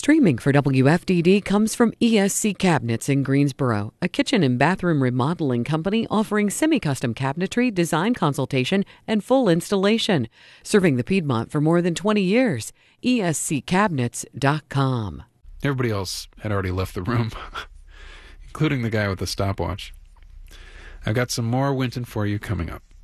Streaming for WFDD comes from ESC Cabinets in Greensboro, a kitchen and bathroom remodeling company offering semi-custom cabinetry, design consultation, and full installation. Serving the Piedmont for more than 20 years. ESCCabinets.com. Everybody else had already left the room, including the guy with the stopwatch. I've got some more Winton for you coming up.